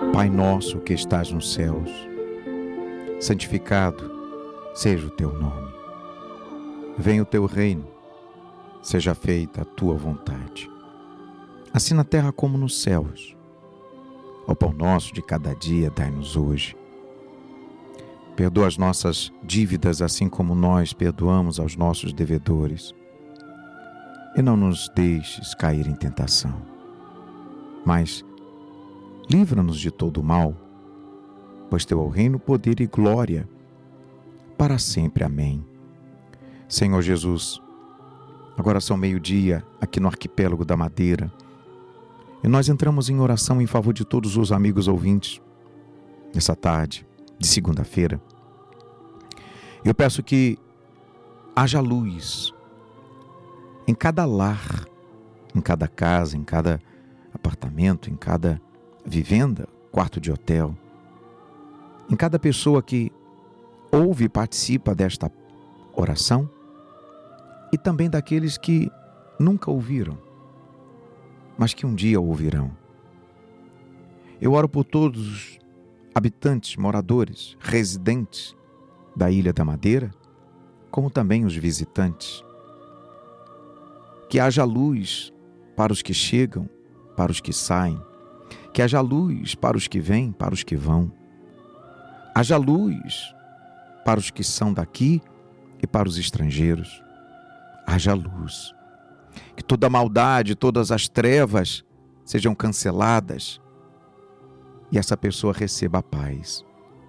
Pai nosso que estás nos céus, santificado seja o teu nome. Venha o teu reino, seja feita a tua vontade, assim na terra como nos céus. O pão nosso de cada dia dai-nos hoje. Perdoa as nossas dívidas, assim como nós perdoamos aos nossos devedores. E não nos deixes cair em tentação, mas livra-nos de todo o mal, pois teu é o reino, poder e glória, para sempre. Amém. Senhor Jesus, agora são 12:00 aqui no arquipélago da Madeira, e nós entramos em oração em favor de todos os amigos ouvintes, nessa tarde de segunda-feira. Eu peço que haja luz em cada lar, em cada casa, em cada apartamento, em cada vivenda, quarto de hotel, em cada pessoa que ouve e participa desta oração, e também daqueles que nunca ouviram, mas que um dia ouvirão. Eu oro por todos os habitantes, moradores, residentes da Ilha da Madeira, como também os visitantes. Que haja luz para os que chegam, para os que saem. Que haja luz para os que vêm, para os que vão. Haja luz para os que são daqui e para os estrangeiros. Haja luz. Que toda maldade, todas as trevas sejam canceladas e essa pessoa receba a paz.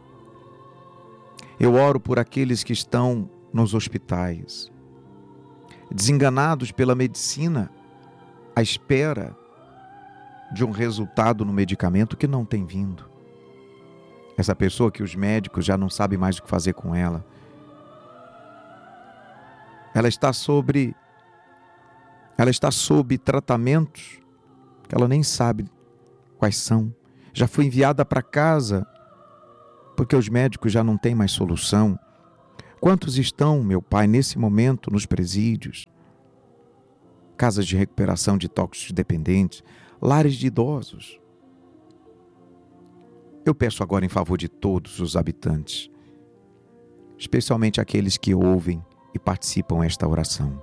Eu oro por aqueles que estão nos hospitais, desenganados pela medicina, à espera de um resultado no medicamento que não tem vindo. Essa pessoa que os médicos já não sabem mais o que fazer com ela. Ela está sob tratamentos que ela nem sabe quais são. Já foi enviada para casa porque os médicos já não têm mais solução. Quantos estão, meu Pai, nesse momento nos presídios, casas de recuperação de toxicodependentes, lares de idosos? Eu peço agora em favor de todos os habitantes, especialmente aqueles que ouvem e participam desta oração.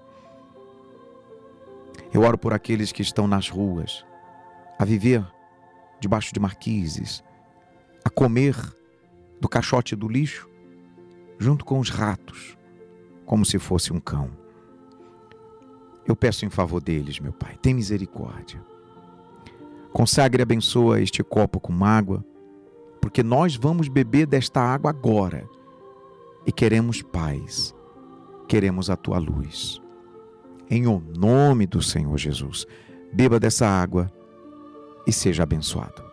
Eu oro por aqueles que estão nas ruas, a viver debaixo de marquises, a comer do caixote do lixo, junto com os ratos, como se fosse um cão. Eu peço em favor deles, meu Pai, tem misericórdia. Consagre e abençoa este copo com água, porque nós vamos beber desta água agora e queremos paz, queremos a Tua luz. Em o nome do Senhor Jesus, beba dessa água e seja abençoado.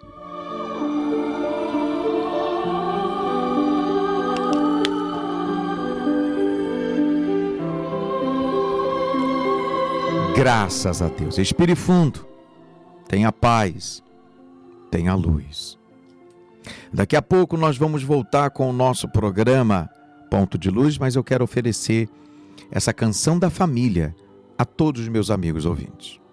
Graças a Deus. Respire fundo. Tenha paz. Tenha luz. Daqui a pouco nós vamos voltar com o nosso programa Ponto de Luz, mas eu quero oferecer essa canção da família a todos os meus amigos ouvintes.